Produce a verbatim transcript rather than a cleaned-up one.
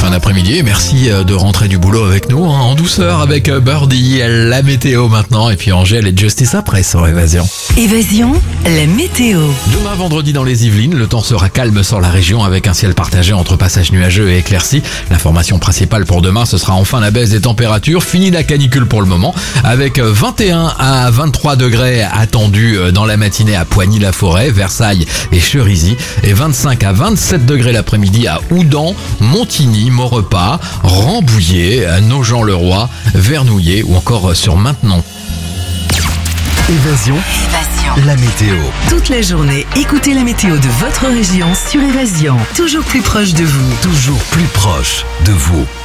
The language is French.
fin d'après-midi et merci de rentrer du boulot avec nous, hein, en douceur avec Birdie, la météo maintenant, et puis Angèle et Justice après sur Évasion. Évasion, la météo. Demain vendredi dans les Yvelines, le temps sera calme sur la région avec un ciel partagé entre passages nuageux et éclaircis. L'information principale pour demain, ce sera enfin la baisse des températures. Fini la canicule pour le moment, avec vingt et un à vingt-trois degrés attendus dans la matinée à Poigny-la-Forêt, Versailles et Cherisy, et vingt-cinq à vingt-sept degrés l'après-midi à Houdan, Montigny, Maurepas, Rambouillet, Nogent-le-Roi, Vernouillet ou encore sur Maintenon. Évasion, Évasion. la météo. Toute la journée, écoutez la météo de votre région sur Évasion. Toujours plus proche de vous. Toujours plus proche de vous.